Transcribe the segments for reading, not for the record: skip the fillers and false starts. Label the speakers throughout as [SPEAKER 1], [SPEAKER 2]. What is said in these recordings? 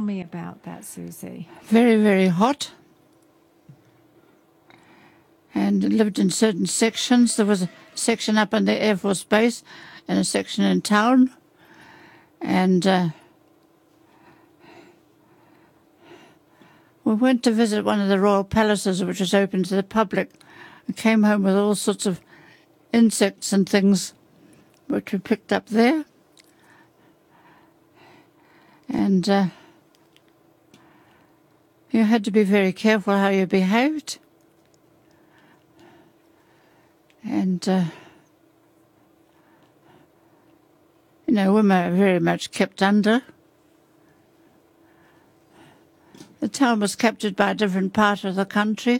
[SPEAKER 1] me about that, Susie.
[SPEAKER 2] Very, very hot. And lived in certain sections. There was a section up on the Air Force Base and a section in town. And we went to visit one of the royal palaces, which was open to the public, and came home with all sorts of insects and things which we picked up there. And you had to be very careful how you behaved. And, women are very much kept under. The town was captured by a different part of the country.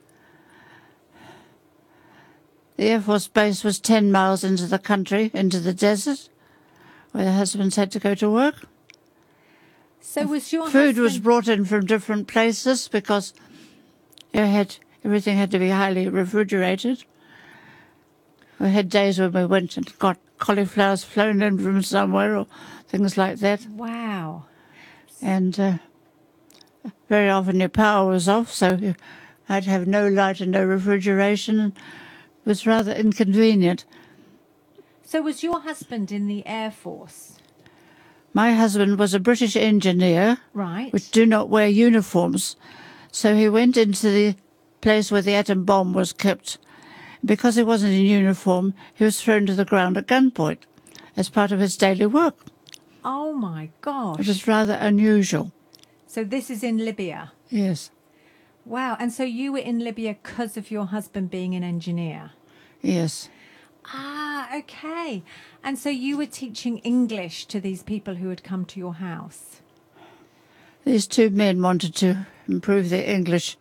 [SPEAKER 2] The Air Force Base was 10 miles into the country, into the desert, where the husbands had to go to work.
[SPEAKER 1] So was your
[SPEAKER 2] Food was brought in from different places because everything had to be highly refrigerated. We had days when we went and got cauliflowers flown in from somewhere or things like that.
[SPEAKER 1] Wow.
[SPEAKER 2] And very often your power was off, so you had to have no light and no refrigeration. It was rather inconvenient.
[SPEAKER 1] So was your husband in the Air Force?
[SPEAKER 2] My husband was a British engineer,
[SPEAKER 1] Right.
[SPEAKER 2] which do not wear uniforms. So he went into the place where the atom bomb was kept. Because he wasn't in uniform, he was thrown to the ground at gunpoint as part of his daily work.
[SPEAKER 1] Oh, my gosh.
[SPEAKER 2] It was rather unusual.
[SPEAKER 1] So this is in Libya?
[SPEAKER 2] Yes.
[SPEAKER 1] Wow. And so you were in Libya because of your husband being an engineer?
[SPEAKER 2] Yes.
[SPEAKER 1] Ah, okay. And so you were teaching English to these people who had come to your house?
[SPEAKER 2] These two men wanted to improve their English.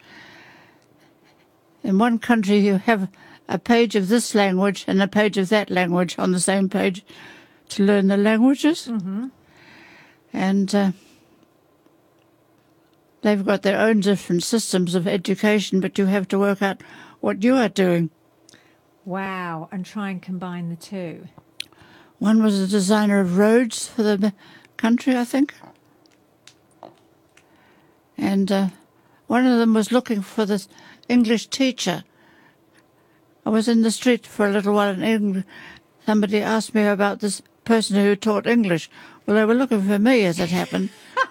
[SPEAKER 2] In one country, you have a page of this language and a page of that language on the same page to learn the languages.
[SPEAKER 1] Mm-hmm.
[SPEAKER 2] And they've got their own different systems of education, but you have to work out what you are doing.
[SPEAKER 1] Wow. And try and combine the two.
[SPEAKER 2] One was a designer of roads for the country, I think. And one of them was looking for this English teacher. I was in the street for a little while and somebody asked me about this person who taught English. Well, they were looking for me, as it happened.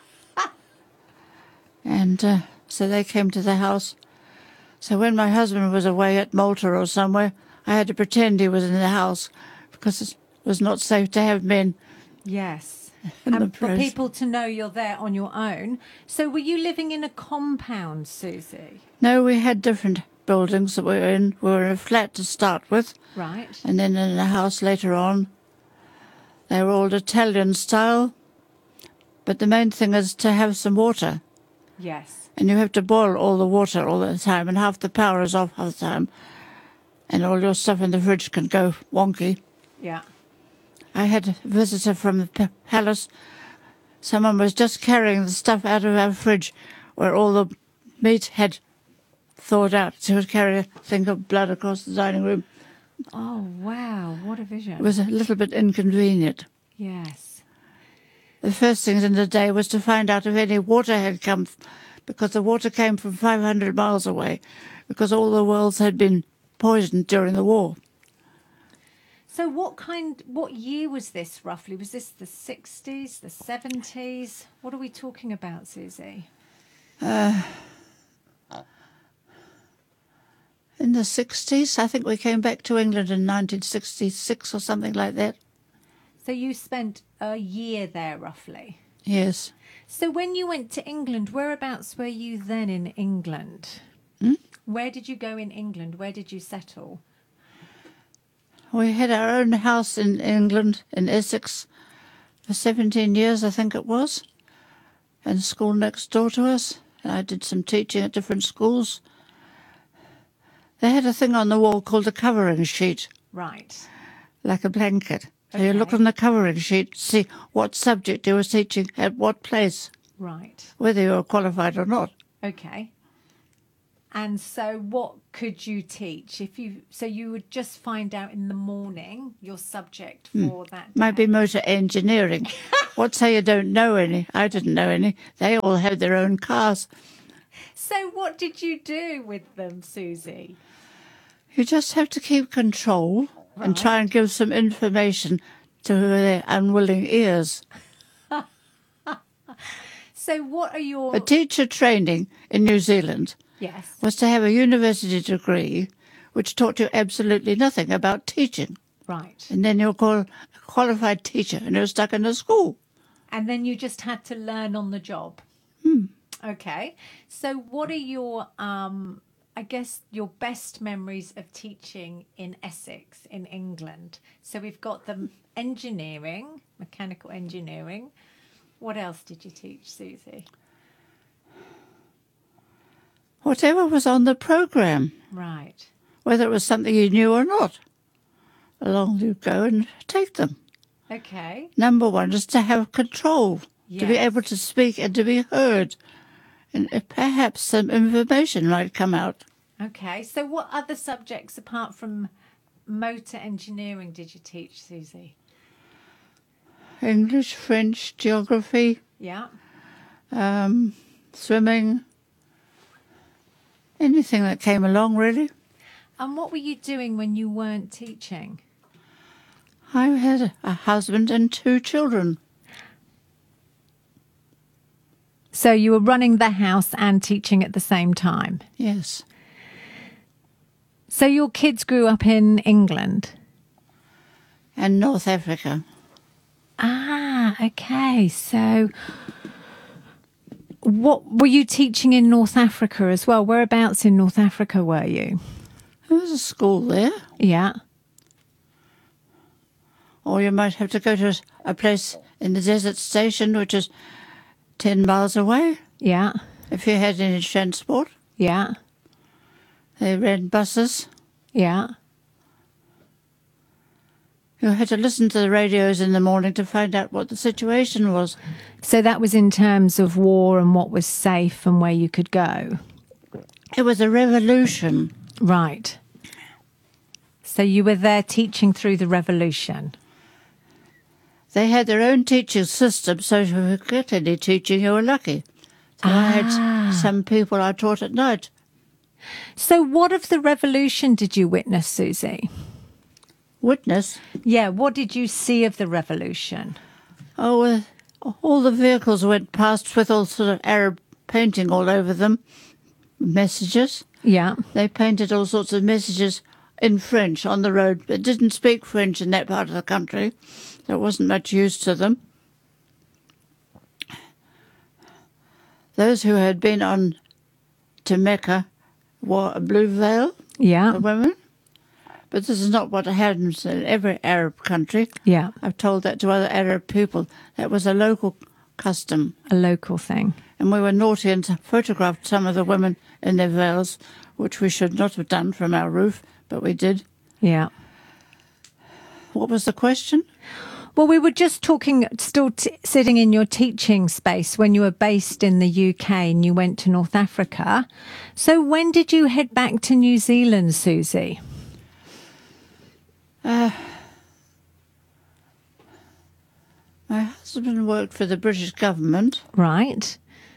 [SPEAKER 2] And so they came to the house. So when my husband was away at Malta or somewhere, I had to pretend he was in the house because it was not safe to have men.
[SPEAKER 1] Yes.
[SPEAKER 2] in the
[SPEAKER 1] And for
[SPEAKER 2] place.
[SPEAKER 1] people to know you're there on your own. So were you living in a compound, Susie?
[SPEAKER 2] No, we had different buildings that we were in. We were in a flat to start with,
[SPEAKER 1] Right.
[SPEAKER 2] and then in a house later on. They were all Italian style, but the main thing is to have some water.
[SPEAKER 1] Yes.
[SPEAKER 2] And you have to boil all the water all the time, and half the power is off half the time. And all your stuff in the fridge can go wonky.
[SPEAKER 1] Yeah.
[SPEAKER 2] I had a visitor from the palace. Someone was just carrying the stuff out of our fridge where all the meat had thawed out. So he would carry a thing of blood across the dining room.
[SPEAKER 1] Oh, wow. What a vision.
[SPEAKER 2] It was a little bit inconvenient.
[SPEAKER 1] Yes.
[SPEAKER 2] The first thing in the day was to find out if any water had come, because the water came from 500 miles away, because all the wells had been poisoned during the war.
[SPEAKER 1] So what year was this roughly? Was this the 60s, the 70s? What are we talking about, Susie?
[SPEAKER 2] In the 60s, I think we came back to England in 1966 or something like that.
[SPEAKER 1] So you spent a year there roughly.
[SPEAKER 2] Yes.
[SPEAKER 1] So when you went to England, whereabouts were you then in England? Where did you go in England? Where did you settle?
[SPEAKER 2] We had our own house in England, in Essex, for 17 years, I think it was, and a school next door to us. And I did some teaching at different schools. They had a thing on the wall called a covering sheet,
[SPEAKER 1] Right.
[SPEAKER 2] like a blanket. So you
[SPEAKER 1] Okay.
[SPEAKER 2] look on the covering sheet to see what subject you were teaching at what place,
[SPEAKER 1] Right.
[SPEAKER 2] whether you were qualified or not.
[SPEAKER 1] Okay. And so what could you teach so you would just find out in the morning your subject for that day?
[SPEAKER 2] Might be motor engineering. What say you don't know any? I didn't know any. They all had their own cars.
[SPEAKER 1] So what did you do with them, Susie?
[SPEAKER 2] You just have to keep control and try and give some information to their unwilling ears.
[SPEAKER 1] So what are your...
[SPEAKER 2] A teacher training in New Zealand
[SPEAKER 1] Yes.
[SPEAKER 2] was to have a university degree which taught you absolutely nothing about teaching.
[SPEAKER 1] Right.
[SPEAKER 2] And then you're called a qualified teacher and you're stuck in a school.
[SPEAKER 1] And then you just had to learn on the job. Okay. So what are your, I guess, your best memories of teaching in Essex, in England? So we've got the engineering, mechanical engineering. What else did you teach, Susie?
[SPEAKER 2] Whatever was on the programme,
[SPEAKER 1] Right.
[SPEAKER 2] whether it was something you knew or not, along you go and take them.
[SPEAKER 1] Okay.
[SPEAKER 2] Number one is to have control, to be
[SPEAKER 1] Yes.
[SPEAKER 2] able to speak and to be heard. And perhaps some information might come out.
[SPEAKER 1] Okay. So what other subjects apart from motor engineering did you teach, Susie?
[SPEAKER 2] English, French, geography,
[SPEAKER 1] Yeah.
[SPEAKER 2] swimming, anything that came along, really.
[SPEAKER 1] And what were you doing when you weren't teaching?
[SPEAKER 2] I had a husband and 2 children.
[SPEAKER 1] So you were running the house and teaching at the same time.
[SPEAKER 2] Yes.
[SPEAKER 1] So your kids grew up in England?
[SPEAKER 2] And North Africa.
[SPEAKER 1] Ah, okay. So what were you teaching in North Africa as well? Whereabouts in North Africa were you?
[SPEAKER 2] There was a school there.
[SPEAKER 1] Yeah.
[SPEAKER 2] Or you might have to go to a place in the desert station, which is 10 miles away,
[SPEAKER 1] Yeah.
[SPEAKER 2] if you had any transport.
[SPEAKER 1] Yeah.
[SPEAKER 2] They ran buses.
[SPEAKER 1] Yeah.
[SPEAKER 2] You had to listen to the radios in the morning to find out what the situation was.
[SPEAKER 1] So that was in terms of war and what was safe and where you could go.
[SPEAKER 2] It was a revolution.
[SPEAKER 1] Right. So you were there teaching through the revolution.
[SPEAKER 2] They had their own teaching system, so if you could get any teaching, you were lucky. So I had some people I taught at night.
[SPEAKER 1] So what of the revolution did you witness, Susie?
[SPEAKER 2] Witness,
[SPEAKER 1] Yeah, what did you see of the revolution?
[SPEAKER 2] oh, all the vehicles went past with all sort of Arab painting all over them, messages.
[SPEAKER 1] Yeah.
[SPEAKER 2] They painted all sorts of messages in French on the road, but didn't speak French in that part of the country. There wasn't much use to them. Those who had been on to Mecca wore a blue veil,
[SPEAKER 1] Yeah.
[SPEAKER 2] the women. But this is not what happens in every Arab country.
[SPEAKER 1] Yeah.
[SPEAKER 2] I've told that to other Arab people. That was a local custom.
[SPEAKER 1] A local thing.
[SPEAKER 2] And we were naughty and photographed some of the women in their veils, which we should not have done from our roof, but we did.
[SPEAKER 1] Yeah.
[SPEAKER 2] What was the question?
[SPEAKER 1] Well, we were just talking, still sitting in your teaching space when you were based in the UK and you went to North Africa. So when did you head back to New Zealand, Susie?
[SPEAKER 2] My husband worked for the British government.
[SPEAKER 1] Right.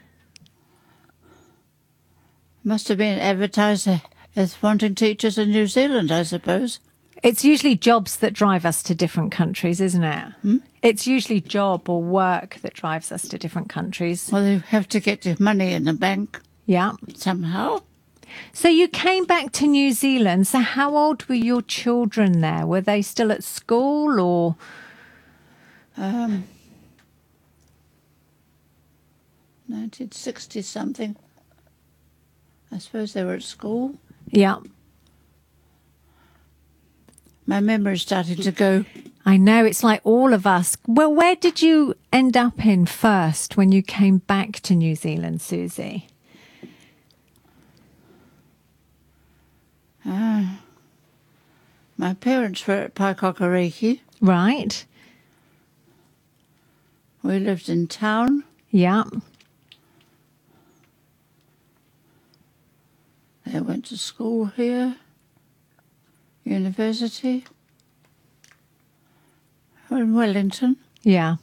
[SPEAKER 2] Must have been advertised as wanting teachers in New Zealand, I suppose.
[SPEAKER 1] It's usually jobs that drive us to different countries, isn't it? It's usually job or work that drives us to different countries.
[SPEAKER 2] Well, you have to get your money in the bank
[SPEAKER 1] Yeah.
[SPEAKER 2] somehow.
[SPEAKER 1] So you came back to New Zealand. So how old were your children there? Were they still at school or?
[SPEAKER 2] 1960-something. I suppose they were at school.
[SPEAKER 1] Yeah.
[SPEAKER 2] My memory's starting to go.
[SPEAKER 1] I know, it's like all of us. Well, where did you end up in first when you came back to New Zealand, Susie?
[SPEAKER 2] My parents were at Paikokariki.
[SPEAKER 1] Right.
[SPEAKER 2] We lived in town.
[SPEAKER 1] Yeah.
[SPEAKER 2] They I went to school here, university, in Wellington.
[SPEAKER 1] Yeah.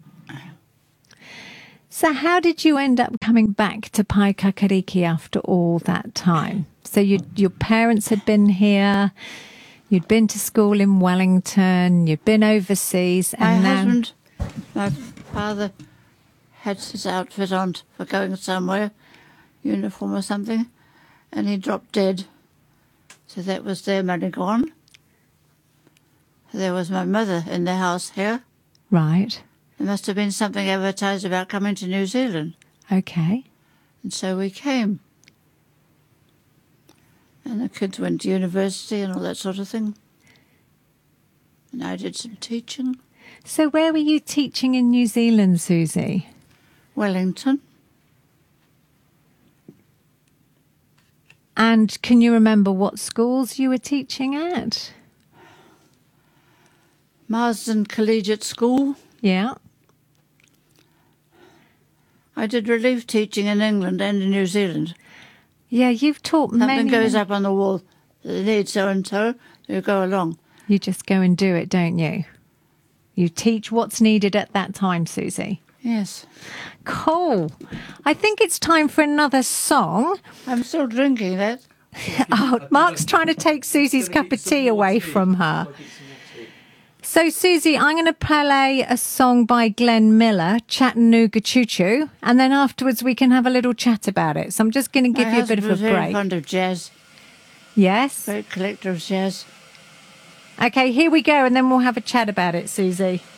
[SPEAKER 1] So how did you end up coming back to Paikakariki after all that time? So your parents had been here, you'd been to school in Wellington, you'd been overseas, and
[SPEAKER 2] my father had his outfit on for going somewhere, uniform or something, and he dropped dead. So that was their money gone. There was my mother in the house here.
[SPEAKER 1] Right.
[SPEAKER 2] There must have been something advertised about coming to New Zealand.
[SPEAKER 1] Okay.
[SPEAKER 2] And so we came. And the kids went to university and all that sort of thing. And I did some teaching.
[SPEAKER 1] So where were you teaching in New Zealand, Susie?
[SPEAKER 2] Wellington.
[SPEAKER 1] And can you remember what schools you were teaching at?
[SPEAKER 2] Marsden Collegiate School.
[SPEAKER 1] Yeah.
[SPEAKER 2] I did relief teaching in England and in New Zealand.
[SPEAKER 1] Yeah, you've taught
[SPEAKER 2] Something
[SPEAKER 1] many.
[SPEAKER 2] goes up on the wall. They need so-and-so. You go along.
[SPEAKER 1] You just go and do it, don't you? You teach what's needed at that time, Susie.
[SPEAKER 2] Yes.
[SPEAKER 1] Cool. I think it's time for another song.
[SPEAKER 2] I'm still drinking that.
[SPEAKER 1] Oh, Mark's trying to take Susie's cup of tea away from her. So, Susie, I'm going to play a song by Glenn Miller, Chattanooga Choo Choo, and then afterwards we can have a little chat about it. So I'm just going to give you a bit of a
[SPEAKER 2] was very
[SPEAKER 1] break.
[SPEAKER 2] fond of jazz.
[SPEAKER 1] Yes?
[SPEAKER 2] Great collector of jazz.
[SPEAKER 1] Okay, here we go, and then we'll have a chat about it, Susie.